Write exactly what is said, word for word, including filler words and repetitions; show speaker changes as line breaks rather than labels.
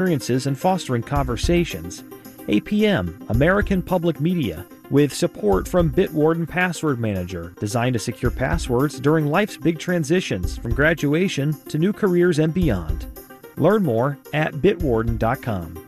experiences and fostering conversations. A P M, American Public Media, with support from Bitwarden Password Manager, designed to secure passwords during life's big transitions from graduation to new careers and beyond. Learn more at bitwarden dot com.